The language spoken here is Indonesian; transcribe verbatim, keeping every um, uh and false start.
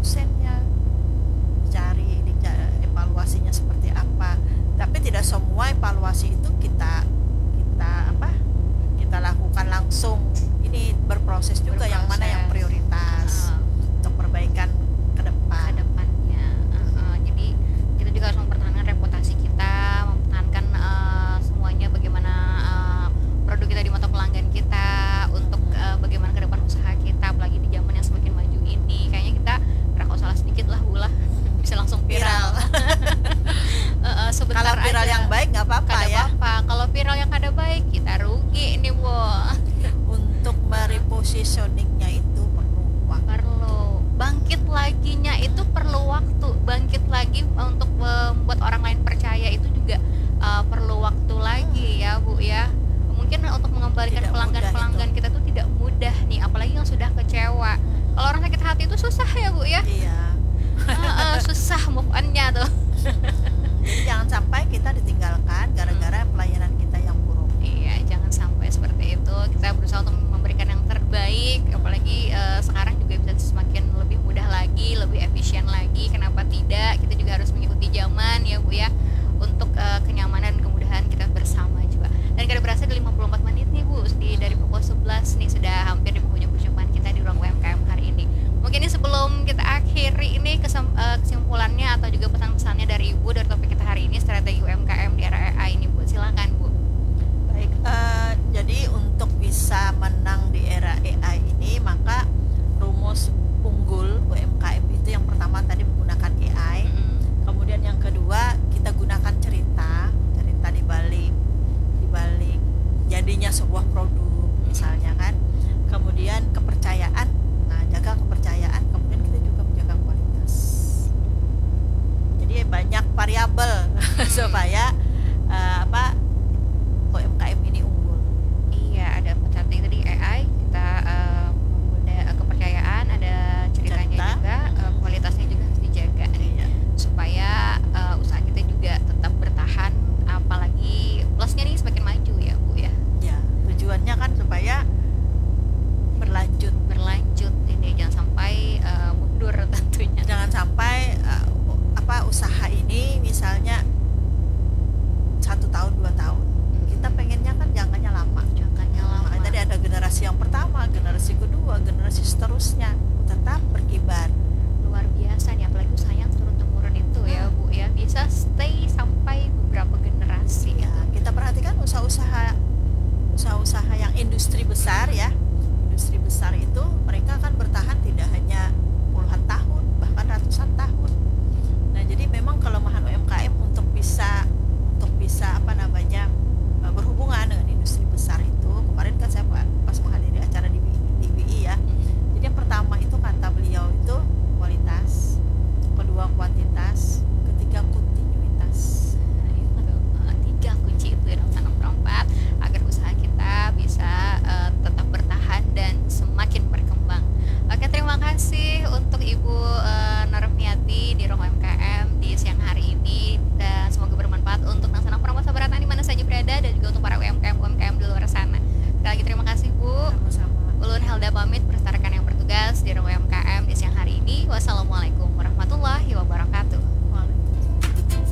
produsennya, dicari, dicari evaluasinya seperti apa. Tapi tidak semua evaluasi itu kita kita apa? Kita lakukan langsung. Ini berproses juga yang mana yang prioritas uh, untuk perbaikan ke ke depan. depannya. Uh, uh, jadi kita juga harus mempertahankan reputasi kita, mempertahankan uh, semuanya bagaimana uh, produk kita di mata pelanggan kita, untuk uh, bagaimana ke depan usaha kita, apalagi di zaman yang semakin maju ini. Kayaknya kita kalau salah sedikit lah ulah bisa langsung viral. uh, uh, sebentar Kalau viral aja. yang baik nggak apa-apa Kada ya. apa-apa. Kalau viral yang kada baik kita rugi nih, Bu. Untuk merepositioningnya itu perlu waktu. Perlu bangkit laginya itu perlu waktu. Bangkit lagi uh, untuk membuat orang lain percaya itu juga uh, perlu waktu lagi ya, Bu ya. Mungkin untuk mengembalikan Tidak mudah pelanggan-pelanggan kita tuh tidak mudah nih, apalagi yang sudah kecewa. Kalau orang sakit hati itu susah ya, Bu ya. Iya. Uh, uh, susah move on-nya tuh. Jadi jangan sampai kita ditinggalkan gara-gara pelayanan kita yang buruk. Iya, jangan sampai seperti itu. Kita berusaha untuk memberikan yang terbaik, apalagi uh, sekarang juga bisa semakin lebih mudah lagi, lebih efisien lagi. Kenapa tidak? Kita juga harus mengikuti zaman ya, Bu ya, untuk uh, kenyamanan dan kemudahan kita bersama juga. Dan kada berasa di lima puluh empat menit nih, Bu, di dari pukul sebelas nih sudah hampir di penghujung perjumpaan kita di ruang U M K M hari ini. Mungkin ini sebelum kita akhiri ini kesem- uh, kesimpulannya atau juga pesan-pesannya dari Ibu dari topik kita hari ini, strategi U M K M di era A I ini, Bu. Silakan, Bu. Baik, eh, jadi